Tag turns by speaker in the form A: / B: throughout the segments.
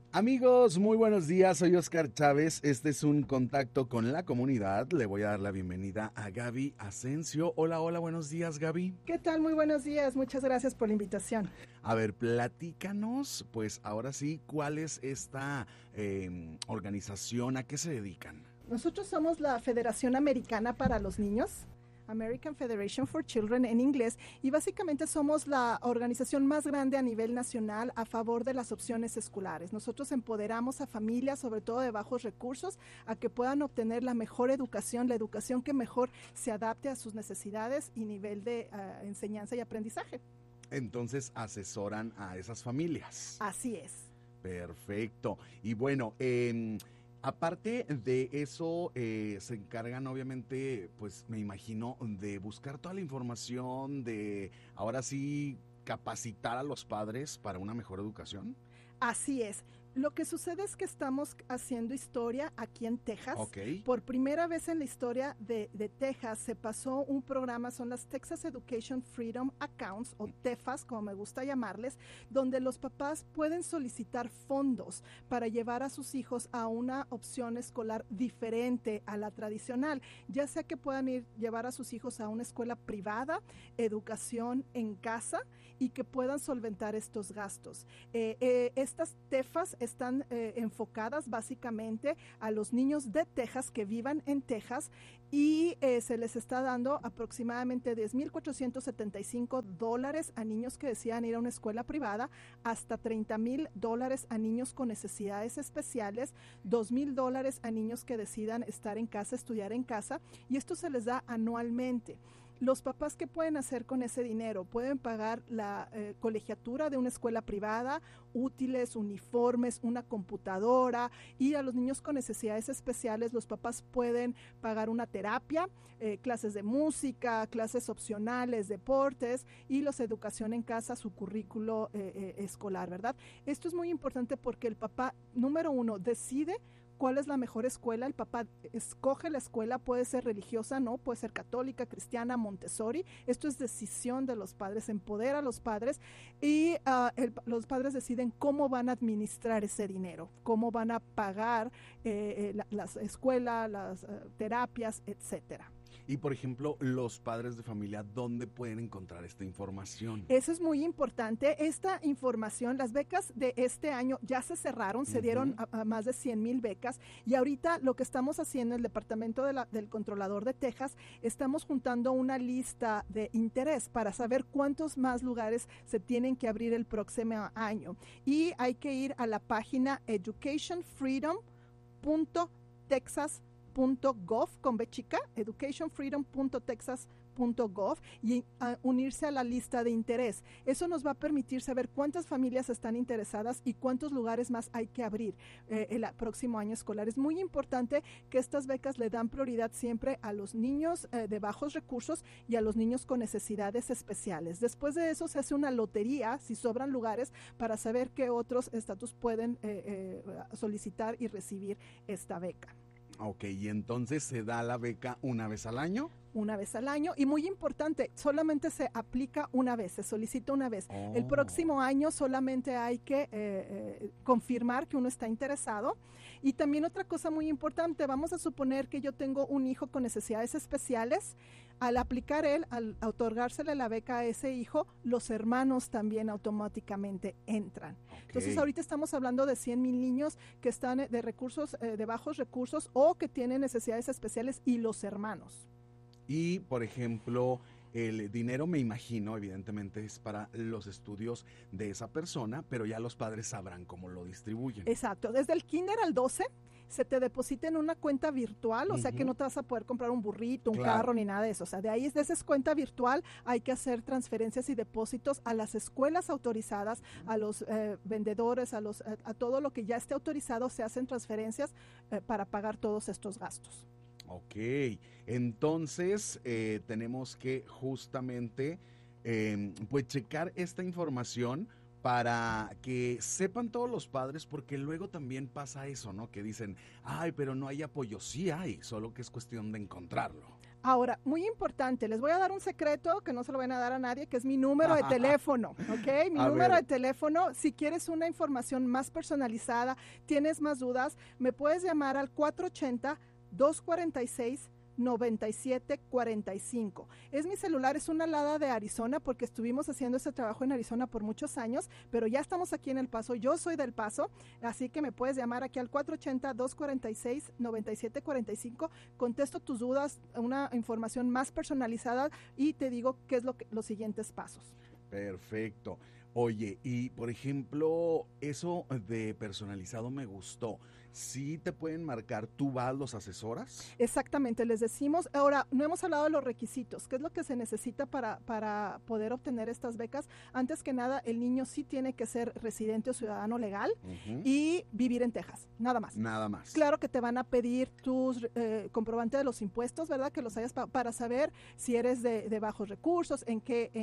A: Amigos, muy buenos días, soy Oscar Chávez, este es un contacto con la comunidad, le voy a dar la bienvenida a Gaby Asensio. Hola, hola, buenos días Gaby.
B: ¿Qué tal? Muy buenos días. Muchas gracias por la invitación.
A: A ver, platícanos, pues ahora sí, ¿cuál es esta organización? ¿A qué se dedican?
B: Nosotros somos la Federación Americana para los Niños, American Federation for Children en inglés, y básicamente somos la organización más grande a nivel nacional a favor de las opciones escolares. Nosotros empoderamos a familias, sobre todo de bajos recursos, a que puedan obtener la mejor educación, la educación que mejor se adapte a sus necesidades y nivel de enseñanza y aprendizaje.
A: Entonces asesoran a esas familias.
B: Así es.
A: Perfecto. Y bueno, aparte de eso, se encargan obviamente, pues me imagino, de buscar toda la información, de ahora sí capacitar a los padres para una mejor educación.
B: Así es. Lo que sucede es que estamos haciendo historia aquí en Texas.
A: Ok.
B: Por primera vez en la historia de Texas se pasó un programa, son las Texas Education Freedom Accounts, o TEFAS, como me gusta llamarles, donde los papás pueden solicitar fondos para llevar a sus hijos a una opción escolar diferente a la tradicional, ya sea que puedan llevar a sus hijos a una escuela privada, educación en casa, y que puedan solventar estos gastos. Estas TEFAS están enfocadas básicamente a los niños de Texas que vivan en Texas, y se les está dando aproximadamente $10,475 a niños que desean ir a una escuela privada, hasta $30,000 a niños con necesidades especiales, $2,000 a niños que decidan estar en casa, estudiar en casa, y esto se les da anualmente. Los papás, ¿qué pueden hacer con ese dinero? Pueden pagar la colegiatura de una escuela privada, útiles, uniformes, una computadora, y a los niños con necesidades especiales los papás pueden pagar una terapia, clases de música, clases opcionales, deportes, y los educación en casa, su currículo escolar, ¿verdad? Esto es muy importante porque el papá, número uno, decide cuál es la mejor escuela. El papá escoge la escuela, puede ser religiosa, no, puede ser católica, cristiana, Montessori. Esto es decisión de los padres, empodera a los padres, y los padres deciden cómo van a administrar ese dinero, cómo van a pagar las escuelas, las terapias, etcétera.
A: Y por ejemplo, los padres de familia, ¿dónde pueden encontrar esta información?
B: Eso es muy importante. Esta información, las becas de este año ya se cerraron, se dieron a más de 100,000 becas, y ahorita lo que estamos haciendo en el Departamento del Controlador de Texas, estamos juntando una lista de interés para saber cuántos más lugares se tienen que abrir el próximo año. Y hay que ir a la página educationfreedom.texas.gov con B chica, educationfreedom.texas.gov, y unirse a la lista de interés. Eso nos va a permitir saber cuántas familias están interesadas y cuántos lugares más hay que abrir el próximo año escolar. Es muy importante que estas becas le dan prioridad siempre a los niños de bajos recursos y a los niños con necesidades especiales. Después de eso se hace una lotería, si sobran lugares, para saber qué otros estatus pueden solicitar y recibir esta beca.
A: Ok, y entonces se da la beca una vez al año.
B: Una vez al año, y muy importante, solamente se aplica una vez, se solicita una vez. El próximo año solamente hay que confirmar que uno está interesado. Y también otra cosa muy importante, vamos a suponer que yo tengo un hijo con necesidades especiales. Al aplicar él, al otorgársele la beca a ese hijo, los hermanos también automáticamente entran.
A: Okay.
B: Entonces ahorita estamos hablando de 100,000 niños que están de recursos, de bajos recursos, o que tienen necesidades especiales, y los hermanos.
A: Y, por ejemplo, el dinero, me imagino, evidentemente es para los estudios de esa persona, pero ya los padres sabrán cómo lo distribuyen.
B: Exacto, desde el kinder al 12 se te deposita en una cuenta virtual, o sea que no te vas a poder comprar un burrito, un carro, ni nada de eso. O sea, de ahí, de esa cuenta virtual, hay que hacer transferencias y depósitos a las escuelas autorizadas, a los vendedores, a todo lo que ya esté autorizado, se hacen transferencias para pagar todos estos gastos.
A: Ok, entonces tenemos que justamente pues checar esta información para que sepan todos los padres, porque luego también pasa eso, ¿no? Que dicen, ay, pero no hay apoyo. Sí hay, solo que es cuestión de encontrarlo.
B: Ahora, muy importante, les voy a dar un secreto que no se lo van a dar a nadie, que es mi número de teléfono, ¿ok? Mi número de teléfono, si quieres una información más personalizada, tienes más dudas, me puedes llamar al 480-246-9745. Es mi celular, es una alada de Arizona porque estuvimos haciendo ese trabajo en Arizona por muchos años, pero ya estamos aquí en El Paso, yo soy del Paso, así que me puedes llamar aquí al 480-246-9745, contesto tus dudas, una información más personalizada y te digo qué es los siguientes pasos.
A: Perfecto. Oye, y por ejemplo, eso de personalizado me gustó. ¿Sí te pueden marcar, tú vas, los asesoras?
B: Exactamente, les decimos, ahora no hemos hablado de los requisitos, qué es lo que se necesita para poder obtener estas becas. Antes que nada, el niño sí tiene que ser residente o ciudadano legal y vivir en Texas, nada más.
A: Nada más.
B: Claro que te van a pedir tus comprobante de los impuestos, ¿verdad? Que los hayas para saber si eres de bajos recursos, en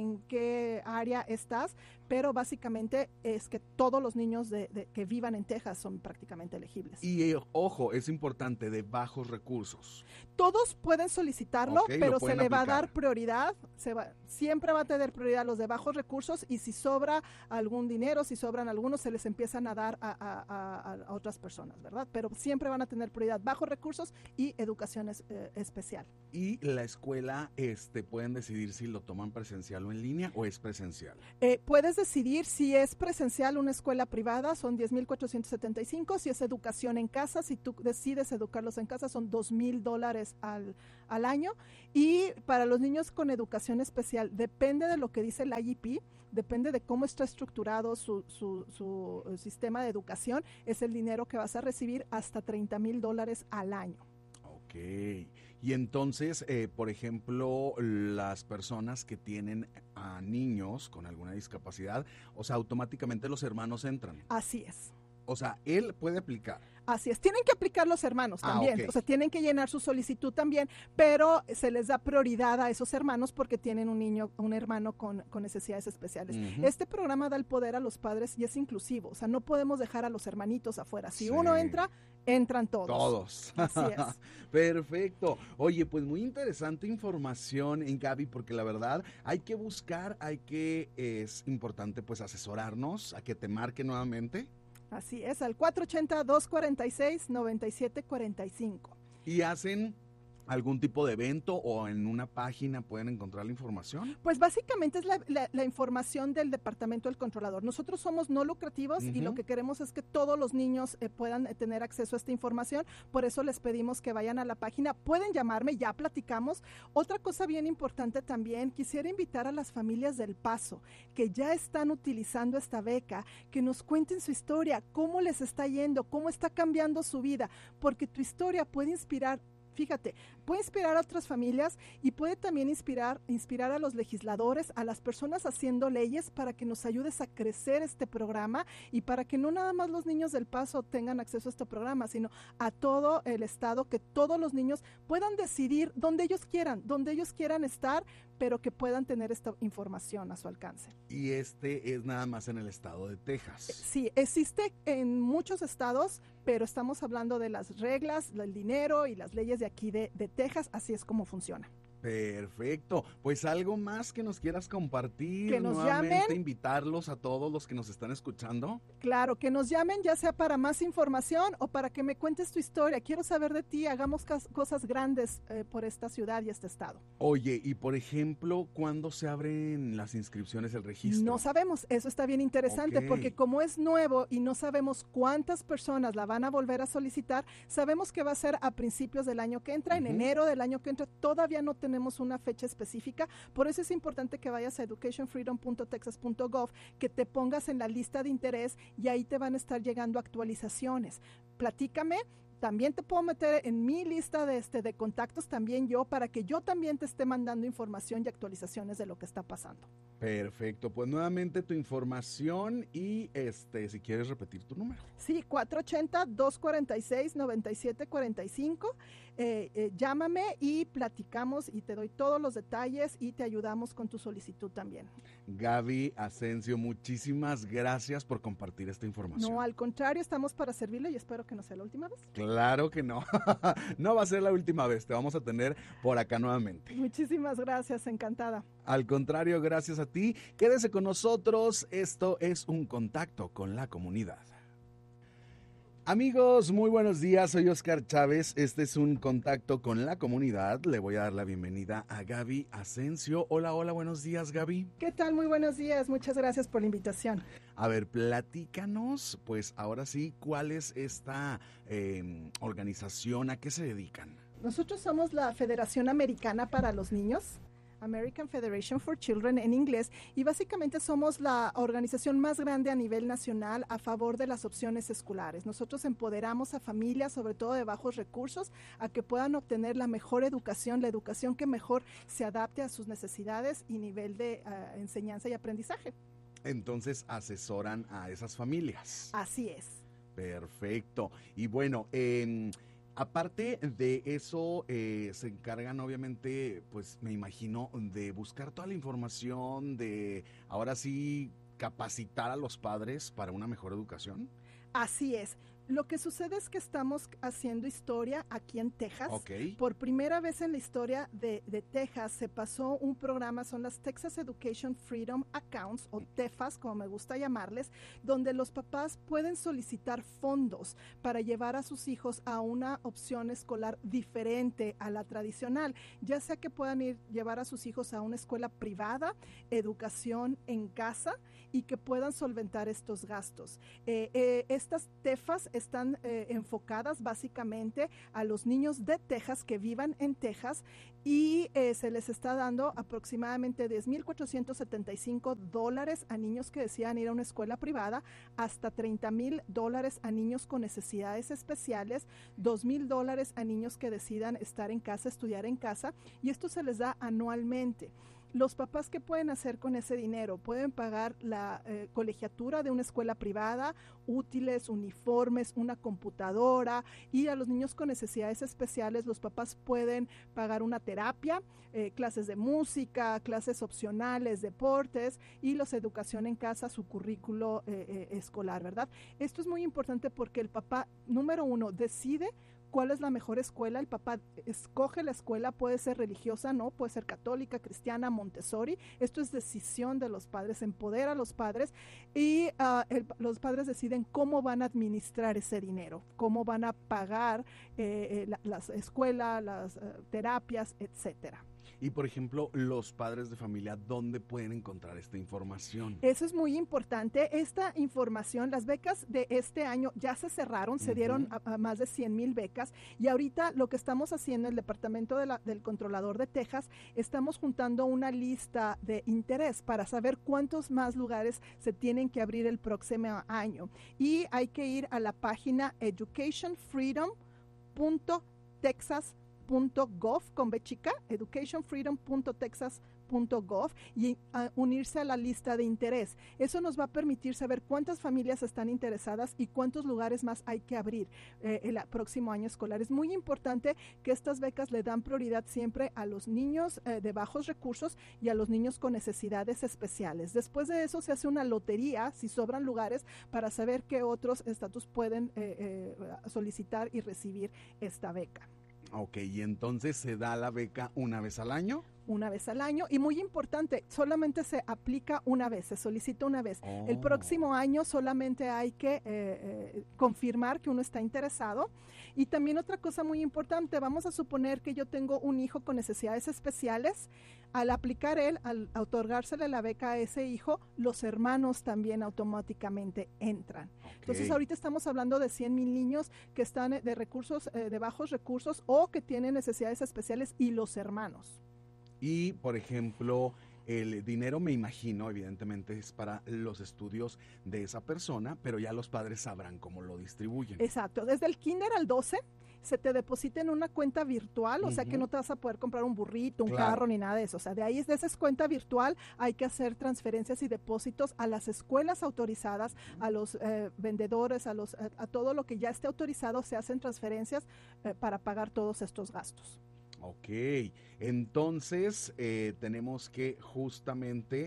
B: qué área estás, pero básicamente es que todos los niños que vivan en Texas son prácticamente elegibles.
A: Y ojo, es importante, de bajos recursos.
B: Todos pueden solicitarlo,
A: Okay,
B: pero se le va a
A: aplicar.
B: dar prioridad, siempre va a tener prioridad los de bajos recursos y si sobra algún dinero, si sobran algunos, se les empiezan a dar a otras personas, ¿verdad? Pero siempre van a tener prioridad bajos recursos y educación especial.
A: Y la escuela, pueden decidir si lo toman presencial o en línea o es presencial.
B: Puedes decidir si es presencial una escuela privada, son 10,475, si es educación en casa, si tú decides educarlos en casa, son $2,000 al año. Y para los niños con educación especial, depende de lo que dice el IEP, depende de cómo está estructurado su sistema de educación, es el dinero que vas a recibir hasta $30,000 al año.
A: Ok. Y entonces, por ejemplo, las personas que tienen a niños con alguna discapacidad, o sea, automáticamente los hermanos entran.
B: Así es.
A: O sea, él puede aplicar.
B: Así es, tienen que aplicar los hermanos también,
A: okay.
B: O sea, tienen que llenar su solicitud también, pero se les da prioridad a esos hermanos porque tienen un hermano con necesidades especiales. Este programa da el poder a los padres y es inclusivo, o sea, no podemos dejar a los hermanitos afuera. Si uno entra, entran todos.
A: Todos.
B: Así es.
A: Perfecto. Oye, pues muy interesante información, Gaby, porque la verdad hay que buscar, es importante pues asesorarnos, a que te marque nuevamente.
B: Así es, al 480-246-9745.
A: ¿Y hacen algún tipo de evento o en una página pueden encontrar la información?
B: Pues básicamente es la información del Departamento del Controlador. Nosotros somos no lucrativos y lo que queremos es que todos los niños puedan tener acceso a esta información. Por eso les pedimos que vayan a la página. Pueden llamarme, ya platicamos. Otra cosa bien importante también, quisiera invitar a las familias del Paso que ya están utilizando esta beca, que nos cuenten su historia, cómo les está yendo, cómo está cambiando su vida, porque tu historia puede inspirar. Fíjate, puede inspirar a otras familias y puede también inspirar a los legisladores, a las personas haciendo leyes para que nos ayudes a crecer este programa y para que no nada más los niños del Paso tengan acceso a este programa, sino a todo el estado, que todos los niños puedan decidir donde ellos quieran estar, pero que puedan tener esta información a su alcance.
A: Y es nada más en el estado de Texas.
B: Sí, existe en muchos estados, pero estamos hablando de las reglas, el dinero y las leyes de aquí de Texas, así es como funciona.
A: Perfecto, pues algo más que nos quieras compartir,
B: que nos
A: nuevamente
B: llamen,
A: invitarlos a todos los que nos están escuchando.
B: Claro, que nos llamen ya sea para más información o para que me cuentes tu historia, quiero saber de ti, hagamos cosas grandes por esta ciudad y este estado.
A: Oye, y por ejemplo, ¿cuándo se abren las inscripciones, el registro?
B: No sabemos, eso está bien interesante, porque como es nuevo y no sabemos cuántas personas la van a volver a solicitar, sabemos que va a ser a principios del año que entra, en enero del año que entra, todavía no tenemos una fecha específica, por eso es importante que vayas a educationfreedom.texas.gov, que te pongas en la lista de interés y ahí te van a estar llegando actualizaciones. Platícame, también te puedo meter en mi lista de contactos también yo, para que yo también te esté mandando información y actualizaciones de lo que está pasando.
A: Perfecto, pues nuevamente tu información y si quieres repetir tu número.
B: Sí, 480-246-9745. Llámame y platicamos y te doy todos los detalles y te ayudamos con tu solicitud también.
A: Gaby Asensio, muchísimas gracias por compartir esta información.
B: No, al contrario, estamos para servirle y espero que no sea la última vez.
A: Claro que no, no va a ser la última vez, te vamos a tener por acá nuevamente.
B: Muchísimas gracias, encantada.
A: Al contrario, gracias a ti, quédese con nosotros, esto es Un Contacto con la Comunidad. Amigos, muy buenos días, soy Oscar Chávez, este es Un Contacto con la Comunidad, le voy a dar la bienvenida a Gaby Asensio. Hola, hola, buenos días, Gaby.
B: ¿Qué tal? Muy buenos días, muchas gracias por la invitación.
A: A ver, platícanos, pues ahora sí, ¿cuál es esta organización? ¿A qué se dedican?
B: Nosotros somos la Federación Americana para los Niños, American Federation for Children en inglés, y básicamente somos la organización más grande a nivel nacional a favor de las opciones escolares. Nosotros empoderamos a familias, sobre todo de bajos recursos, a que puedan obtener la mejor educación, la educación que mejor se adapte a sus necesidades y nivel de enseñanza y aprendizaje.
A: Entonces asesoran a esas familias.
B: Así es.
A: Perfecto. Y bueno, aparte de eso, se encargan obviamente, pues me imagino, de buscar toda la información, de ahora sí capacitar a los padres para una mejor educación.
B: Así es. Lo que sucede es que estamos haciendo historia aquí en Texas.
A: Okay.
B: Por primera vez en la historia de Texas se pasó un programa, son las Texas Education Freedom Accounts, o TEFAS, como me gusta llamarles, donde los papás pueden solicitar fondos para llevar a sus hijos a una opción escolar diferente a la tradicional, ya sea que puedan llevar a sus hijos a una escuela privada, educación en casa, y que puedan solventar estos gastos. Estas TEFAS están enfocadas básicamente a los niños de Texas que vivan en Texas, y se les está dando aproximadamente $10,475 a niños que desean ir a una escuela privada, hasta $30,000 a niños con necesidades especiales, $2,000 a niños que decidan estar en casa, estudiar en casa, y esto se les da anualmente. Los papás, ¿qué pueden hacer con ese dinero? Pueden pagar la colegiatura de una escuela privada, útiles, uniformes, una computadora, y a los niños con necesidades especiales los papás pueden pagar una terapia, clases de música, clases opcionales, deportes, y los educación en casa, su currículo escolar, ¿verdad? Esto es muy importante porque el papá, número uno, decide cuál es la mejor escuela. El papá escoge la escuela, puede ser religiosa, no, puede ser católica, cristiana, Montessori. Esto es decisión de los padres, empodera a los padres, y los padres deciden cómo van a administrar ese dinero, cómo van a pagar las escuelas, las terapias, etcétera.
A: Y por ejemplo, los padres de familia, ¿dónde pueden encontrar esta información?
B: Eso es muy importante. Esta información, las becas de este año ya se cerraron, se dieron a más de 100,000 becas, y ahorita lo que estamos haciendo, el Departamento del Controlador de Texas, estamos juntando una lista de interés para saber cuántos más lugares se tienen que abrir el próximo año. Y hay que ir a la página educationfreedom.texas.gov con B chica, educationfreedom.texas.gov, y unirse a la lista de interés. Eso nos va a permitir saber cuántas familias están interesadas y cuántos lugares más hay que abrir el próximo año escolar. Es muy importante que estas becas le dan prioridad siempre a los niños de bajos recursos y a los niños con necesidades especiales. Después de eso se hace una lotería, si sobran lugares, para saber qué otros estatus pueden solicitar y recibir esta beca.
A: Ok, y entonces se da la beca una vez al año.
B: Una vez al año, y muy importante, solamente se aplica una vez, se solicita una vez. El próximo año solamente hay que confirmar que uno está interesado. Y también otra cosa muy importante, vamos a suponer que yo tengo un hijo con necesidades especiales. Al aplicar al otorgársele la beca a ese hijo, los hermanos también automáticamente entran. Okay. Entonces ahorita estamos hablando de 100,000 niños que están de recursos, de bajos recursos, o que tienen necesidades especiales, y los hermanos.
A: Y, por ejemplo, el dinero, me imagino, evidentemente es para los estudios de esa persona, pero ya los padres sabrán cómo lo distribuyen.
B: Exacto, desde el kinder al 12 se te deposita en una cuenta virtual, o sea que no te vas a poder comprar un burrito, un carro, ni nada de eso. O sea, de ahí, de esa cuenta virtual, hay que hacer transferencias y depósitos a las escuelas autorizadas, a los vendedores, a todo lo que ya esté autorizado, se hacen transferencias para pagar todos estos gastos.
A: Ok, entonces tenemos que justamente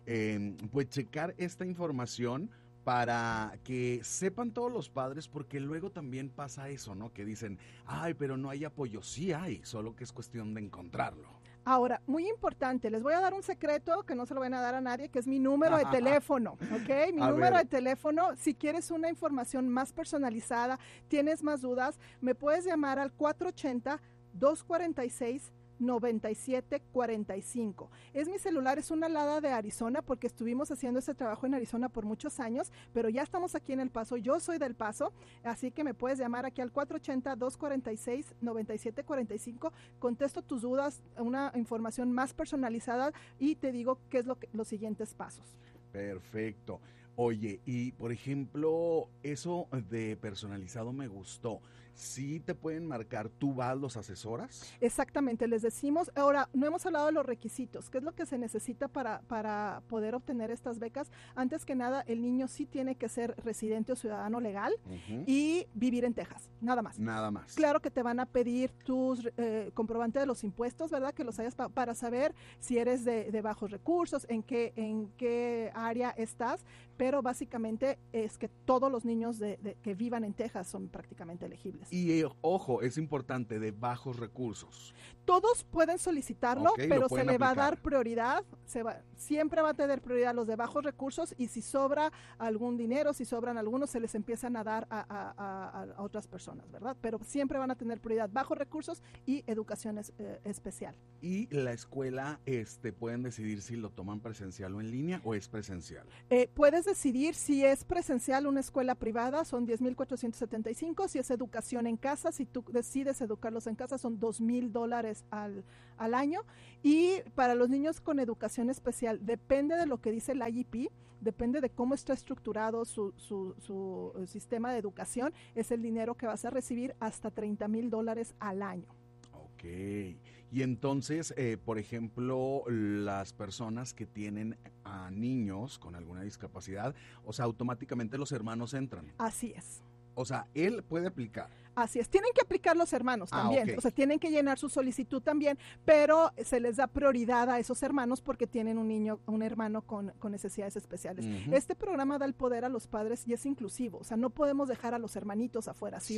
A: pues checar esta información para que sepan todos los padres, porque luego también pasa eso, ¿no? Que dicen, ay, pero no hay apoyo. Sí hay, solo que es cuestión de encontrarlo.
B: Ahora, muy importante, les voy a dar un secreto que no se lo van a dar a nadie, que es mi número de teléfono, ¿ok? Mi número de teléfono, si quieres una información más personalizada, tienes más dudas, me puedes llamar al 480-246-9745. Es mi celular, es una alada de Arizona porque estuvimos haciendo ese trabajo en Arizona por muchos años, pero ya estamos aquí en El Paso, yo soy del Paso, así que me puedes llamar aquí al 480-246-9745, contesto tus dudas, una información más personalizada y te digo qué es los siguientes pasos.
A: Perfecto. Oye, y por ejemplo, eso de personalizado me gustó. ¿Sí te pueden marcar, tú vas, los asesoras?
B: Exactamente, les decimos, ahora no hemos hablado de los requisitos, qué es lo que se necesita para poder obtener estas becas. Antes que nada, el niño sí tiene que ser residente o ciudadano legal y vivir en Texas, nada más.
A: Nada más.
B: Claro que te van a pedir tus comprobante de los impuestos, ¿verdad? Que los hayas para saber si eres de bajos recursos, en qué área estás, pero básicamente es que todos los niños que vivan en Texas son prácticamente elegibles.
A: Y ojo, es importante, de bajos recursos.
B: Todos pueden solicitarlo,
A: Okay,
B: pero se le va a
A: aplicar.
B: dar prioridad, siempre va a tener prioridad los de bajos recursos y si sobra algún dinero, si sobran algunos, se les empiezan a dar a otras personas, ¿verdad? Pero siempre van a tener prioridad bajos recursos y educación especial.
A: Y la escuela, pueden decidir si lo toman presencial o en línea o es presencial.
B: Puedes decidir si es presencial una escuela privada, son 10,475, si es educación en casa, si tú decides educarlos en casa, son $2,000 al año. Y para los niños con educación especial, depende de lo que dice el IEP, depende de cómo está estructurado su sistema de educación, es el dinero que vas a recibir hasta $30,000 al año.
A: Ok. Y entonces, por ejemplo, las personas que tienen a niños con alguna discapacidad, o sea, automáticamente los hermanos entran.
B: Así es.
A: O sea, él puede aplicar.
B: Así es, tienen que aplicar los hermanos también,
A: okay.
B: O sea, tienen que llenar su solicitud también, pero se les da prioridad a esos hermanos porque tienen un hermano con necesidades especiales. Este programa da el poder a los padres y es inclusivo, o sea, no podemos dejar a los hermanitos afuera. Si